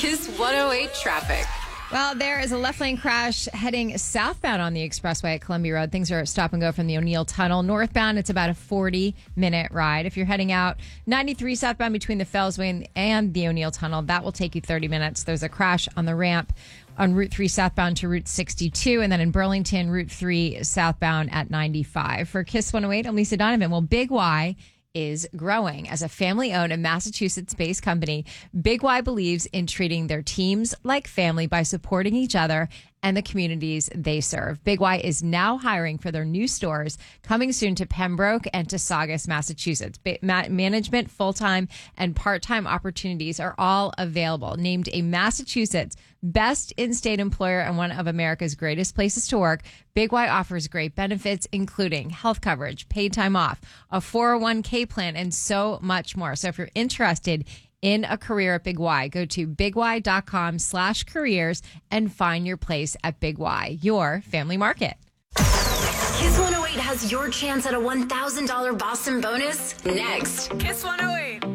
Kiss 108 traffic. Well, there is a left lane crash heading southbound on the expressway at Columbia Road. Things are stop and go from the O'Neill Tunnel. Northbound, it's about a 40-minute ride. If you're heading out 93 southbound between the Fellsway and the O'Neill Tunnel, that will take you 30 minutes. There's a crash on the ramp on Route 3 southbound to Route 62, and then in Burlington, Route 3 southbound at 95. For Kiss 108, I'm Lisa Donovan. Well, Big Y is growing. As a family-owned and Massachusetts-based company, Big Y believes in treating their teams like family by supporting each other and the communities they serve. Big Y is now hiring for their new stores coming soon to Pembroke and to Saugus, Massachusetts. Management, full-time, and part-time opportunities are all available. Named a Massachusetts Best in-state employer and one of America's greatest places to work, Big Y offers great benefits, including health coverage, paid time off, a 401k plan, and so much more. So if you're interested in a career at Big Y, go to bigY.com/careers and find your place at Big Y, your family market. Kiss 108 has your chance at a $1,000 Boston bonus next. Kiss 108.